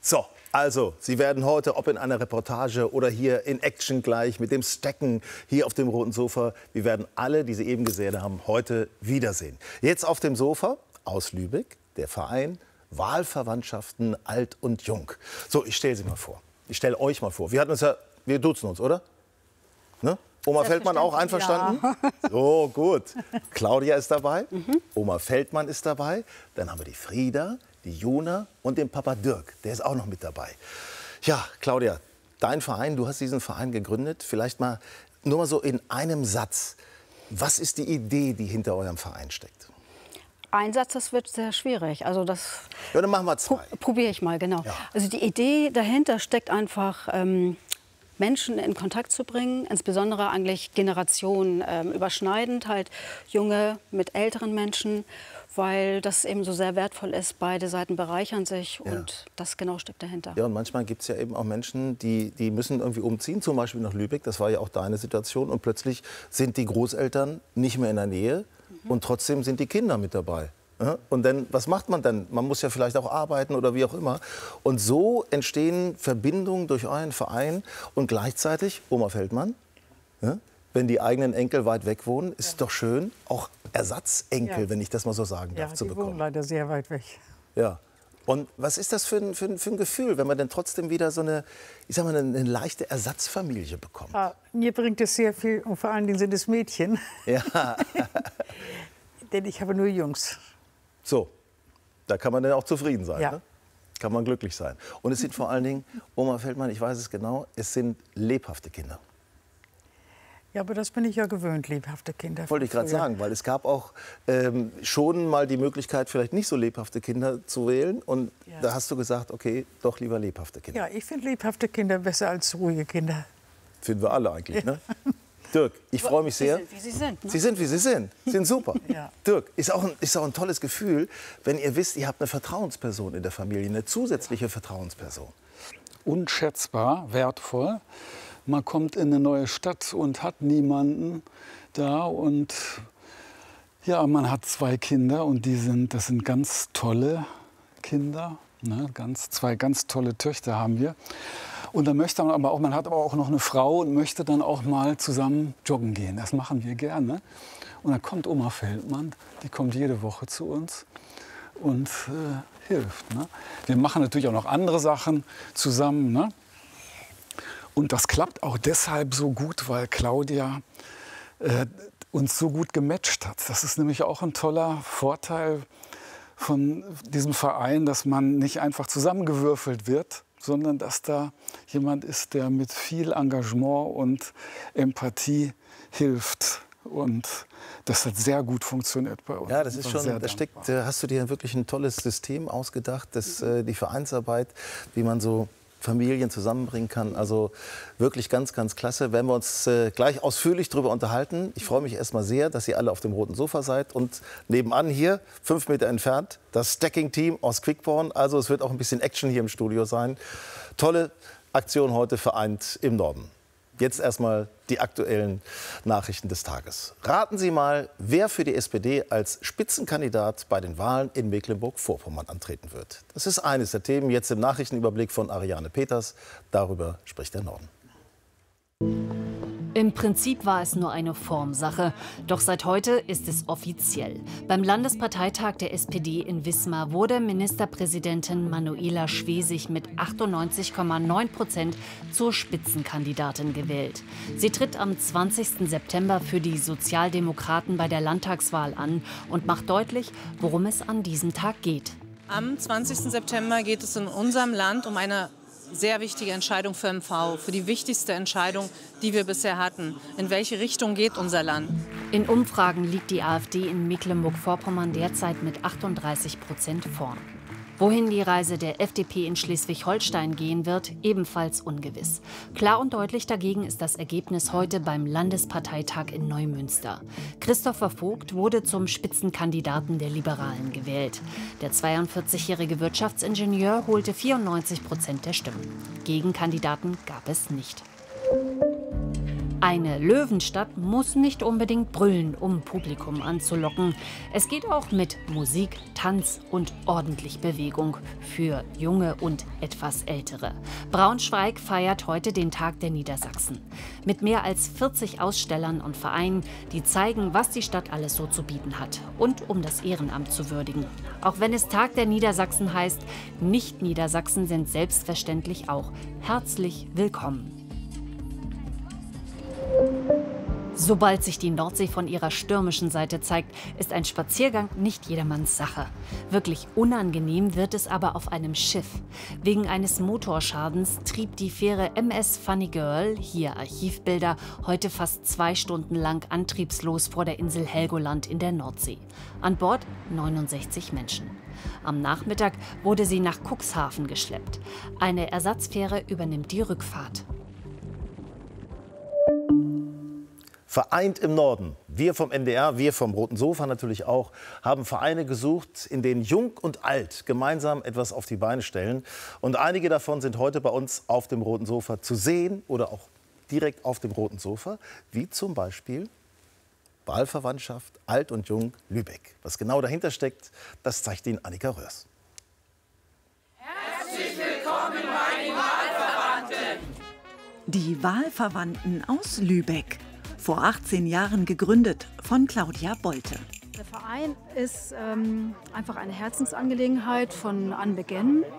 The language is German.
So, also, Sie werden heute, ob in einer Reportage oder hier in Action gleich mit dem Stecken hier auf dem roten Sofa, wir werden alle, die Sie eben gesehen haben, heute wiedersehen. Jetzt auf dem Sofa aus Lübeck, der Verein Wahlverwandtschaften Alt und Jung. So, ich stelle Sie mal vor. Ich stelle euch mal vor. Wir duzen uns, oder? Ne? Oma Feldmann auch einverstanden? Ja. So, gut. Claudia ist dabei, Oma Feldmann ist dabei, dann haben wir die Frieda, die Jona und den Papa Dirk, der ist auch noch mit dabei. Ja, Claudia, dein Verein, du hast diesen Verein gegründet. Vielleicht mal, nur mal so in einem Satz. Was ist die Idee, die hinter eurem Verein steckt? Ein Satz, das wird sehr schwierig. Also das ja, dann machen wir zwei. Probiere ich mal, genau. Ja. Also die Idee dahinter steckt einfach, Menschen in Kontakt zu bringen, insbesondere eigentlich Generationen überschneidend, halt Junge mit älteren Menschen, weil das eben so sehr wertvoll ist. Beide Seiten bereichern sich und das genau steckt dahinter. Ja, und manchmal gibt es ja eben auch Menschen, die müssen irgendwie umziehen, zum Beispiel nach Lübeck, das war ja auch deine Situation, und plötzlich sind die Großeltern nicht mehr in der Nähe und trotzdem sind die Kinder mit dabei. Ja, und dann, was macht man dann? Man muss ja vielleicht auch arbeiten oder wie auch immer. Und so entstehen Verbindungen durch euren Verein und gleichzeitig, Oma Feldmann, ja, wenn die eigenen Enkel weit weg wohnen, ist es doch schön, auch Ersatzenkel, wenn ich das mal so sagen darf, zu bekommen. Die wohnen leider sehr weit weg. Ja. Und was ist das für ein Gefühl, wenn man dann trotzdem wieder so eine, ich sag mal, eine leichte Ersatzfamilie bekommt? Ja, mir bringt es sehr viel, und vor allen Dingen sind es Mädchen. Ja. Denn ich habe nur Jungs. So, da kann man dann auch zufrieden sein. Ja. Ne? Kann man glücklich sein. Und es sind vor allen Dingen, Oma Feldmann, ich weiß es genau, es sind lebhafte Kinder. Ja, aber das bin ich ja gewöhnt, lebhafte Kinder. Wollte ich gerade sagen, weil es gab auch schon mal die Möglichkeit, vielleicht nicht so lebhafte Kinder zu wählen. Und da hast du gesagt, okay, doch lieber lebhafte Kinder. Ja, ich finde lebhafte Kinder besser als ruhige Kinder. Finden wir alle eigentlich, ne? Dirk, ich freue mich sehr. Sie sind, wie Sie sind. Ne? Sie sind, wie Sie sind. Sie sind super. Ja. Dirk, ist auch ein tolles Gefühl, wenn ihr wisst, ihr habt eine Vertrauensperson in der Familie, eine zusätzliche Vertrauensperson. Unschätzbar wertvoll. Man kommt in eine neue Stadt und hat niemanden da. Und ja, man hat zwei Kinder und das sind ganz tolle Kinder. Ne? Zwei ganz tolle Töchter haben wir. Und dann möchte man man hat aber auch noch eine Frau und möchte dann auch mal zusammen joggen gehen. Das machen wir gerne. Und dann kommt Oma Feldmann, die kommt jede Woche zu uns und hilft. Ne? Wir machen natürlich auch noch andere Sachen zusammen. Ne? Und das klappt auch deshalb so gut, weil Claudia uns so gut gematcht hat. Das ist nämlich auch ein toller Vorteil von diesem Verein, dass man nicht einfach zusammengewürfelt wird, sondern dass da jemand ist, der mit viel Engagement und Empathie hilft. Und das hat sehr gut funktioniert bei uns. Ja, das ist schon, hast du dir wirklich ein tolles System ausgedacht, die Vereinsarbeit, wie man so Familien zusammenbringen kann. Also wirklich ganz, ganz klasse. Werden wir uns gleich ausführlich darüber unterhalten. Ich freue mich erst mal sehr, dass ihr alle auf dem roten Sofa seid. Und nebenan hier, 5 Meter entfernt, das Stacking-Team aus Quickborn. Also es wird auch ein bisschen Action hier im Studio sein. Tolle Aktion heute, vereint im Norden. Jetzt erstmal die aktuellen Nachrichten des Tages. Raten Sie mal, wer für die SPD als Spitzenkandidat bei den Wahlen in Mecklenburg-Vorpommern antreten wird. Das ist eines der Themen jetzt im Nachrichtenüberblick von Ariane Peters. Darüber spricht der Norden. Im Prinzip war es nur eine Formsache. Doch seit heute ist es offiziell. Beim Landesparteitag der SPD in Wismar wurde Ministerpräsidentin Manuela Schwesig mit 98,9% zur Spitzenkandidatin gewählt. Sie tritt am 20. September für die Sozialdemokraten bei der Landtagswahl an und macht deutlich, worum es an diesem Tag geht. Am 20. September geht es in unserem Land um eine sehr wichtige Entscheidung für MV, für die wichtigste Entscheidung, die wir bisher hatten. In welche Richtung geht unser Land? In Umfragen liegt die AfD in Mecklenburg-Vorpommern derzeit mit 38% vorn. Wohin die Reise der FDP in Schleswig-Holstein gehen wird, ebenfalls ungewiss. Klar und deutlich dagegen ist das Ergebnis heute beim Landesparteitag in Neumünster. Christopher Vogt wurde zum Spitzenkandidaten der Liberalen gewählt. Der 42-jährige Wirtschaftsingenieur holte 94% der Stimmen. Gegenkandidaten gab es nicht. Eine Löwenstadt muss nicht unbedingt brüllen, um Publikum anzulocken. Es geht auch mit Musik, Tanz und ordentlich Bewegung für Junge und etwas Ältere. Braunschweig feiert heute den Tag der Niedersachsen. Mit mehr als 40 Ausstellern und Vereinen, die zeigen, was die Stadt alles so zu bieten hat. Und um das Ehrenamt zu würdigen. Auch wenn es Tag der Niedersachsen heißt, Nicht-Niedersachsen sind selbstverständlich auch herzlich willkommen. Sobald sich die Nordsee von ihrer stürmischen Seite zeigt, ist ein Spaziergang nicht jedermanns Sache. Wirklich unangenehm wird es aber auf einem Schiff. Wegen eines Motorschadens trieb die Fähre MS Funny Girl, hier Archivbilder, heute fast 2 Stunden lang antriebslos vor der Insel Helgoland in der Nordsee. An Bord 69 Menschen. Am Nachmittag wurde sie nach Cuxhaven geschleppt. Eine Ersatzfähre übernimmt die Rückfahrt. Vereint im Norden. Wir vom NDR, wir vom Roten Sofa natürlich auch, haben Vereine gesucht, in denen Jung und Alt gemeinsam etwas auf die Beine stellen. Und einige davon sind heute bei uns auf dem Roten Sofa zu sehen oder auch direkt auf dem Roten Sofa, wie zum Beispiel Wahlverwandtschaft Alt und Jung Lübeck. Was genau dahinter steckt, das zeigt Ihnen Annika Röhrs. Herzlich willkommen bei den Wahlverwandten. Die Wahlverwandten aus Lübeck. Vor 18 Jahren gegründet von Claudia Bolte. Der Verein ist einfach eine Herzensangelegenheit von Anbeginn.